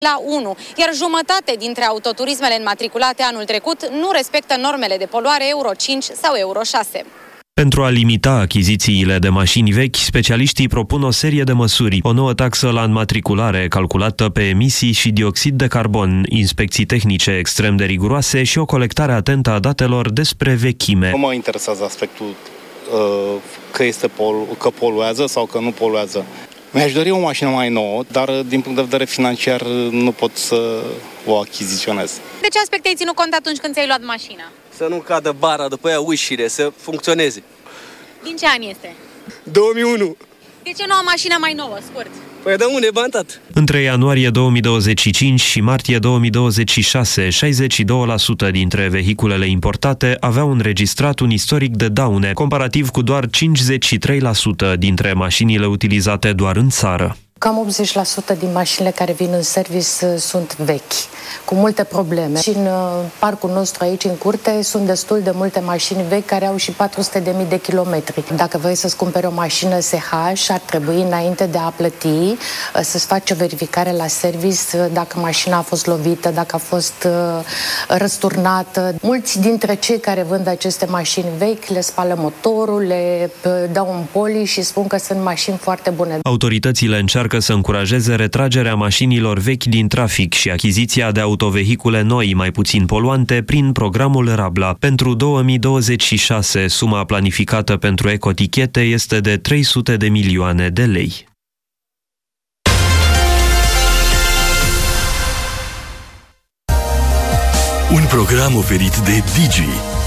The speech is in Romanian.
la 1, iar jumătate dintre autoturismele înmatriculate anul trecut nu respectă normele de poluare Euro 5 sau Euro 6. Pentru a limita achizițiile de mașini vechi, specialiștii propun o serie de măsuri. O nouă taxă la înmatriculare calculată pe emisii și dioxid de carbon, inspecții tehnice extrem de riguroase și o colectare atentă a datelor despre vechime. Nu mă interesează aspectul că poluează sau că nu poluează. Mi-aș dori o mașină mai nouă, dar din punct de vedere financiar nu pot să o achiziționez. De ce aspecte ai ținut cont atunci când ți-ai luat mașina? Să nu cadă bara, după aia ușile, să funcționeze. Din ce an este? 2001. De ce nu o mașină mai nouă, scurt? Păi de unde bani, tată? Între ianuarie 2025 și martie 2026, 62% dintre vehiculele importate aveau înregistrat un istoric de daune, comparativ cu doar 53% dintre mașinile utilizate doar în țară. Cam 80% din mașinile care vin în service sunt vechi, cu multe probleme. Și în parcul nostru aici, în curte, sunt destul de multe mașini vechi care au și 400.000 de kilometri. Dacă vrei să-ți cumperi o mașină SH, ar trebui, înainte de a plăti, să-ți faci o verificare la service dacă mașina a fost lovită, dacă a fost răsturnată. Mulți dintre cei care vând aceste mașini vechi le spală motorul, le dau un poli și spun că sunt mașini foarte bune. Autoritățile încearcă să încurajeze retragerea mașinilor vechi din trafic și achiziția de autovehicule noi, mai puțin poluante, prin programul Rabla. Pentru 2026, suma planificată pentru ecotichete este de 300 de milioane de lei. Un program oferit de Digi,